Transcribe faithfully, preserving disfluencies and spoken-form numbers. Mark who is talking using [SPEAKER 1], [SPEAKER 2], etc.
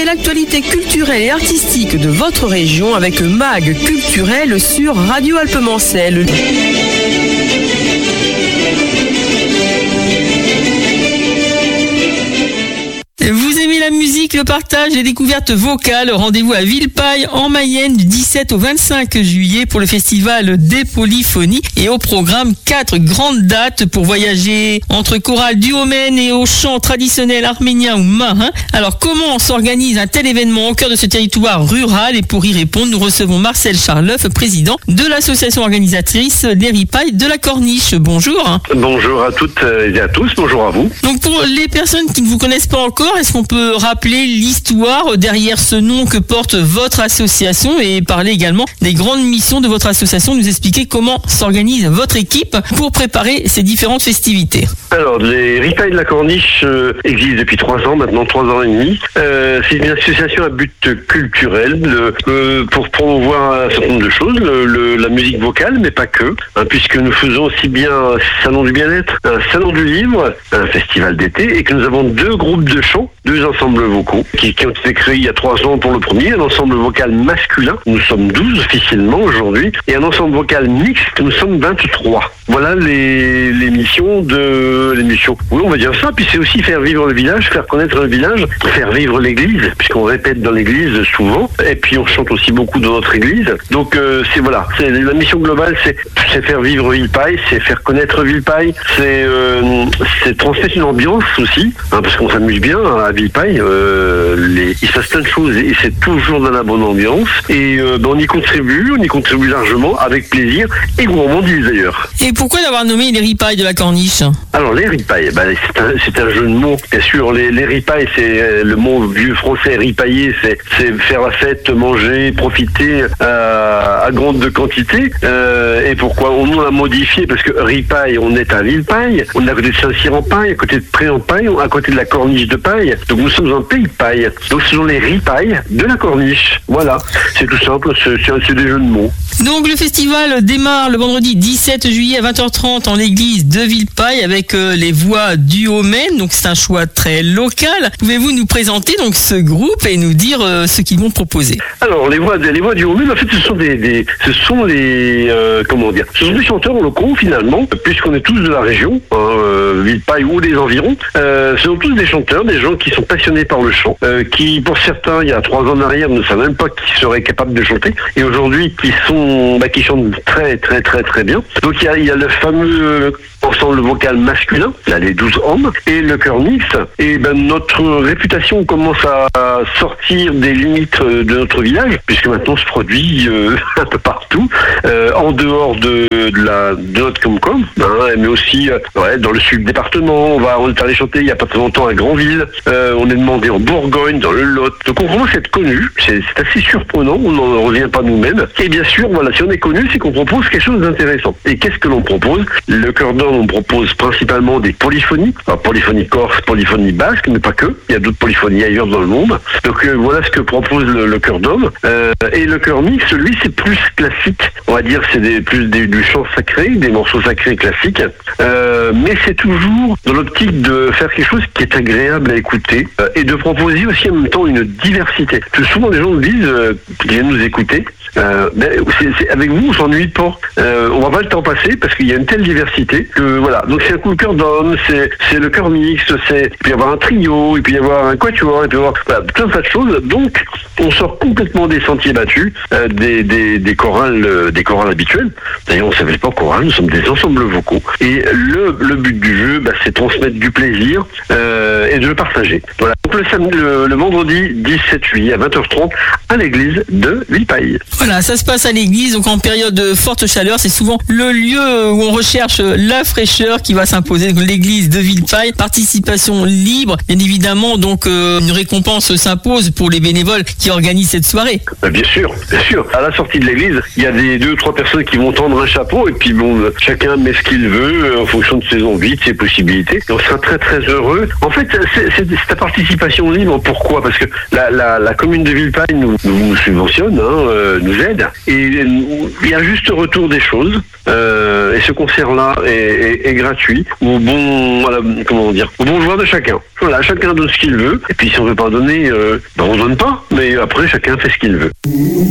[SPEAKER 1] l'actualité culturelle et artistique de votre région avec le Mag culturel sur Radio Alpemancel. Vous aimez la musique, le partage, les découvertes vocales? Rendez-vous à Villeparisis en Mayenne du dix-sept au vingt-cinq juillet pour le festival des polyphonies et au programme quatre grandes dates pour voyager entre chorales duomène et au chant traditionnel arménien ou marin. Alors comment s'organise un tel événement au cœur de ce territoire rural? Et pour y répondre, nous recevons Marcel Charleuf, président de l'association organisatrice des Ripailles de la Corniche. Bonjour.
[SPEAKER 2] Bonjour à toutes et à tous, bonjour à vous.
[SPEAKER 1] Donc pour les personnes qui ne vous connaissent pas encore, est-ce qu'on peut rappeler l'histoire derrière ce nom que porte votre association et parler également des grandes missions de votre association, nous expliquer comment s'organise votre équipe pour préparer ces différentes festivités?
[SPEAKER 2] Alors, les Ripailles de la Corniche euh, existent depuis trois ans, maintenant trois ans et demi. Euh, c'est une association à but culturel le, euh, pour promouvoir un certain nombre de choses, le, le, la musique vocale, mais pas que, hein, puisque nous faisons aussi bien un salon du bien-être, un salon du livre, un festival d'été, et que nous avons deux groupes de chant, deux ensembles vocaux, qui, qui ont été créés il y a trois ans pour le premier, un ensemble vocal masculin, nous sommes douze officiellement aujourd'hui, et un ensemble vocal mixte, nous sommes vingt-trois. Voilà les, les missions de l'émission. Oui, on va dire ça, puis c'est aussi faire vivre le village, faire connaître le village, faire vivre l'église, puisqu'on répète dans l'église souvent, et puis on chante aussi beaucoup dans notre église. Donc euh, c'est voilà, c'est la mission globale, c'est, c'est faire vivre Villeparisis, c'est faire connaître Villeparisis, c'est, euh, c'est transmettre une ambiance aussi, hein, parce qu'on s'amuse bien à Villeparisis, euh, les, il se passe plein de choses et c'est toujours dans la bonne ambiance. Et euh, ben, on y contribue, on y contribue largement, avec plaisir et gourmandise d'ailleurs.
[SPEAKER 1] Et pourquoi d'avoir nommé les Ripailles de la Corniche? Alors
[SPEAKER 2] les Ripailles, ben, c'est, un, c'est un jeu de mots. Bien sûr, les, les Ripailles, c'est le mot vieux français ripailler, c'est, c'est faire la fête, manger, profiter à, à grande quantité. Euh, et pourquoi on nous l'a modifié? Parce que Ripaille, on est à Villeparisis, on est à côté de Saint-Cyr-en-Paille, à côté de Pré-en-Paille, à côté de la Corniche de Paille. Donc nous sommes un pays de paille. Donc ce sont les Ripailles de la Corniche. Voilà, c'est tout simple, c'est, c'est, c'est des jeux de mots.
[SPEAKER 1] Donc le festival démarre le vendredi dix-sept juillet à vingt heures trente en l'église de Villeparisis avec euh, les voix duomène. Donc c'est un choix très local. Pouvez-vous nous présenter donc ce groupe et nous dire euh, ce qu'ils vont proposer?
[SPEAKER 2] Alors les voix, les voix duomène, en fait, ce sont des, des ce sont les euh, comment dire, ce sont des chanteurs locaux finalement, puisqu'on est tous de la région, hein, euh, Villeparisis ou des environs. Euh, ce sont tous des chanteurs, des gens qui sont passionnés par le chant, euh, qui pour certains il y a trois ans en arrière ne savaient même pas qu'ils seraient capables de chanter, et aujourd'hui qui sont bah, qui chantent très très très très bien. Donc il y a, il y a le fameux ensemble vocal masculin, là les douze hommes, et le chœur mixte. Et ben notre réputation commence à sortir des limites de notre village, puisque maintenant on se produit euh, un peu partout, euh, en dehors de, de la de notre Comcom, hein, mais aussi euh, ouais, dans le sud du département. On va on est allé chanter il y a pas très longtemps à Granville, euh, on est demandé en Bourgogne, dans le Lot. Donc on commence à être connu, c'est, c'est assez surprenant, on n'en revient pas nous-mêmes. Et bien sûr, voilà, si on est connu, c'est qu'on propose quelque chose d'intéressant. Et qu'est-ce que l'on propose? Le chœur d'homme, on propose principalement des polyphonies, alors polyphonie corse, polyphonie basque, mais pas que. Il y a d'autres polyphonies ailleurs dans le monde. Donc euh, voilà ce que propose le, le chœur d'homme. Euh, et le chœur mixte, lui, c'est plus classique. On va dire c'est des, plus des, du chant sacré, des morceaux sacrés classiques. Euh, mais c'est toujours dans l'optique de faire quelque chose qui est agréable à écouter euh, et de proposer aussi en même temps une diversité. Parce que souvent les gens nous disent, euh, qui viennent nous écouter, Euh, mais c'est, c'est, avec vous, on s'ennuie pas. Euh, on va pas le temps passer parce qu'il y a une telle diversité que voilà. Donc c'est un coup de cœur d'homme, c'est, c'est le chœur mixte, c'est, il peut y avoir un trio, il peut y avoir un quatuor, il peut y avoir voilà, plein de tas de choses. Donc on sort complètement des sentiers battus, euh, des, des, des chorales, euh, des chorales habituelles. D'ailleurs, on ne s'appelle pas chorale, nous sommes des ensembles vocaux. Et le, le but du jeu, bah, c'est transmettre du plaisir euh, et de le partager. Voilà. Donc le, samedi, le, le vendredi dix-sept juillet à vingt heures trente à l'église de Villeparisis.
[SPEAKER 1] Voilà, ça se passe à l'église, donc en période de forte chaleur, c'est souvent le lieu où on recherche la fraîcheur qui va s'imposer. Donc l'église de Villeparisis, participation libre, bien évidemment, donc euh, une récompense s'impose pour les bénévoles qui organisent cette soirée.
[SPEAKER 2] Bien sûr, bien sûr. À la sortie de l'église, il y a des deux, trois personnes qui vont tendre un chapeau et puis bon, chacun met ce qu'il veut en fonction de ses envies, de ses possibilités. Et on sera très très heureux. En fait, c'est, c'est, c'est à participer participation libre, pourquoi? Parce que la, la, la commune de Villeparisis nous, nous subventionne, hein, euh, nous aide, et il y a juste retour des choses. Euh, et ce concert-là est, est, est gratuit, au bon, voilà, comment dire, au bon joueur de chacun. Voilà, chacun donne ce qu'il veut. Et puis si on veut pas donner, euh, ben on donne pas. Mais après, chacun fait ce qu'il veut.